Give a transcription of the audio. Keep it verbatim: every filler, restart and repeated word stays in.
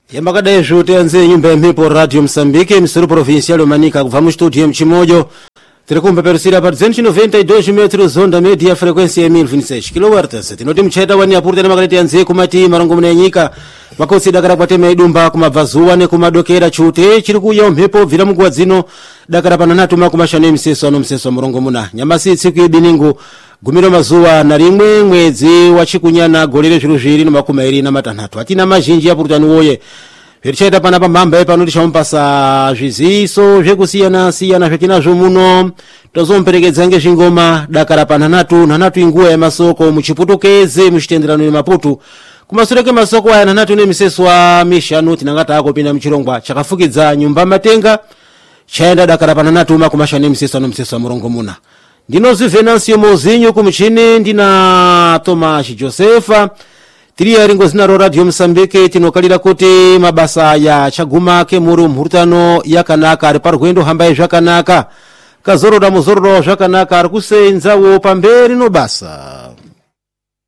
Yambakada jute anze nyumba mhipo Radio Msambike misuru provincial manika kuva mu studio mchimojo tirikumba persira pa duzentos e noventa e dois metros onda media frequência ya mil e vinte e seis kilohertz tinoti mcheta wani apurte na makaleti anze kumati marango mnenyika makosi dakara kwate maidumba kumavazuwa ne kumadokera chute chiri kuya mhepo vira mugwa dzino dakara pananatu makumashane mseso ano mseso murongo muna nyamasi tsiku ibiningu gumiro mazuwa na rimwe mwezi wa chikunyana golere zviro zviri na makumi mairi na matanhatu atina mazhinji ya purutani woye Vericheta pana pambamba panoti champasa zviziso zvekusiyana siyana zvetinazvo muno tozomperekedza ngezvingoma dakara panhanatu nhanatu inguwa yemasoko muchiputokeze muchitenderano nemaputu kumasure kemasoko aya nhanatu nemiseswa mishanu tinangata akopinda muchirongwa chakafukidza nyumba matenga chaenda dakara panhanatu makumashane miseswa nomseswa murongo muna ndinozi Venancio Mozinho kumuchini ndina Thomas Josepha Tiria ringo zinaro Radio Msambike tinokalira kuti mabasa ya chaguma ke muri mhurutano yakanaka ari parwendo hambai zvakanaka kazorora muzororo zvakanaka ari kusenzawo pamberi no basa